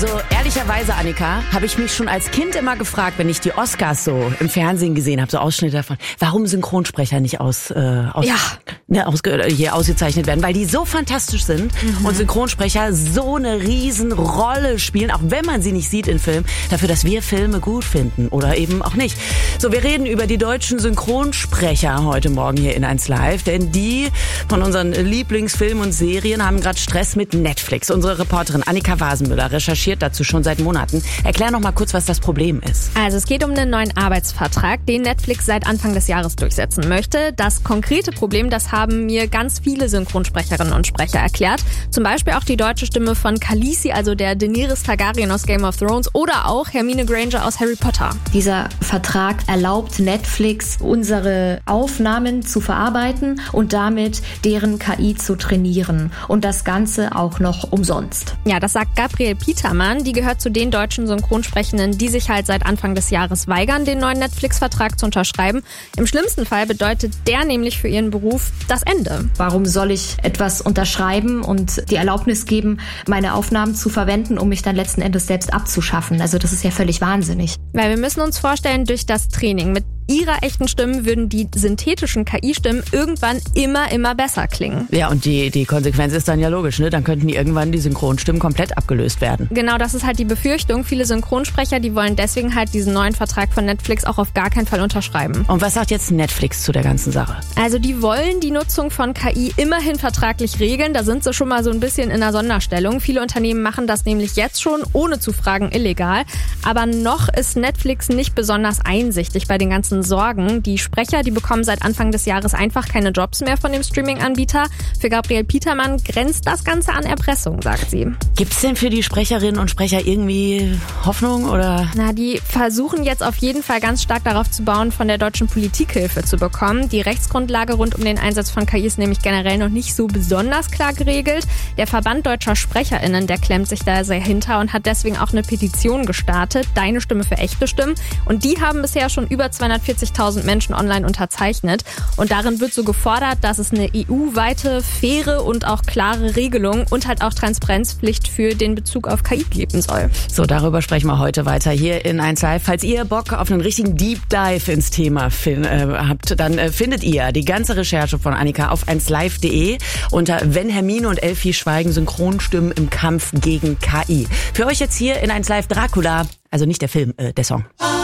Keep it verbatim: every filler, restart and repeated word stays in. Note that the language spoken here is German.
So, ehrlicherweise, Annika, habe ich mich schon als Kind immer gefragt, wenn ich die Oscars so im Fernsehen gesehen habe, so Ausschnitte davon, warum Synchronsprecher nicht aus, äh, aus, ja. ne, aus, hier ausgezeichnet werden, weil die so fantastisch sind mhm. und Synchronsprecher so eine riesen Rolle spielen, auch wenn man sie nicht sieht in Filmen, dafür, dass wir Filme gut finden oder eben auch nicht. So, wir reden über die deutschen Synchronsprecher heute Morgen hier in eins Live, denn die von unseren Lieblingsfilmen und Serien haben gerade Stress mit Netflix. Unsere Reporterin Annika Wasenmüller recherchiert dazu schon seit Monaten. Erklär noch mal kurz, was das Problem ist. Also es geht um einen neuen Arbeitsvertrag, den Netflix seit Anfang des Jahres durchsetzen möchte. Das konkrete Problem, das haben mir ganz viele Synchronsprecherinnen und Sprecher erklärt. Zum Beispiel auch die deutsche Stimme von Khaleesi, also der Daenerys Targaryen aus Game of Thrones, oder auch Hermine Granger aus Harry Potter. Dieser Vertrag erlaubt Netflix, unsere Aufnahmen zu verarbeiten und damit deren K I zu trainieren. Und das Ganze auch noch umsonst. Ja, das sagt Gabriel Petermann. Die gehört zu den deutschen Synchronsprechenden, die sich halt seit Anfang des Jahres weigern, den neuen Netflix-Vertrag zu unterschreiben. Im schlimmsten Fall bedeutet der nämlich für ihren Beruf das Ende. Warum soll ich etwas unterschreiben und die Erlaubnis geben, meine Aufnahmen zu verwenden, um mich dann letzten Endes selbst abzuschaffen? Also das ist ja völlig wahnsinnig. Weil wir müssen uns vorstellen, durch das Training mit ihrer echten Stimmen würden die synthetischen K I-Stimmen irgendwann immer, immer besser klingen. Ja, und die, die Konsequenz ist dann ja logisch, ne? Dann könnten die irgendwann die Synchronstimmen komplett abgelöst werden. Genau, das ist halt die Befürchtung. Viele Synchronsprecher, die wollen deswegen halt diesen neuen Vertrag von Netflix auch auf gar keinen Fall unterschreiben. Und was sagt jetzt Netflix zu der ganzen Sache? Also die wollen die Nutzung von K I immerhin vertraglich regeln. Da sind sie schon mal so ein bisschen in einer Sonderstellung. Viele Unternehmen machen das nämlich jetzt schon, ohne zu fragen, illegal. Aber noch ist Netflix nicht besonders einsichtig bei den ganzen Sorgen. Die Sprecher, die bekommen seit Anfang des Jahres einfach keine Jobs mehr von dem Streaming-Anbieter. Für Gabriel Petermann grenzt das Ganze an Erpressung, sagt sie. Gibt's denn für die Sprecherinnen und Sprecher irgendwie Hoffnung, oder? Na, die versuchen jetzt auf jeden Fall ganz stark darauf zu bauen, von der deutschen Politik Hilfe zu bekommen. Die Rechtsgrundlage rund um den Einsatz von K I ist nämlich generell noch nicht so besonders klar geregelt. Der Verband deutscher SprecherInnen, der klemmt sich da sehr hinter und hat deswegen auch eine Petition gestartet, Deine Stimme für echte Stimmen. Und die haben bisher schon über zweihundertvierzigtausend Menschen online unterzeichnet. Und darin wird so gefordert, dass es eine E U-weite, faire und auch klare Regelung und halt auch Transparenzpflicht für den Bezug auf K I geben soll. So, darüber sprechen wir heute weiter hier in eins Live. Falls ihr Bock auf einen richtigen Deep Dive ins Thema fin- äh, habt, dann äh, findet ihr die ganze Recherche von Annika auf eins live punkt de unter Wenn Hermine und Elfie schweigen, Synchronstimmen im Kampf gegen K I. Für euch jetzt hier in eins Live Dracula, also nicht der Film, äh, der Song.